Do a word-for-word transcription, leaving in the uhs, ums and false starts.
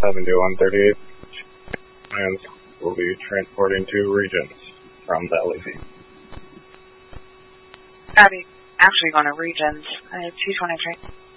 seventy-one thirty-eight. Plans will be transporting to Regions from Valley View. Abby, actually going to Regions. I have two twenty-three.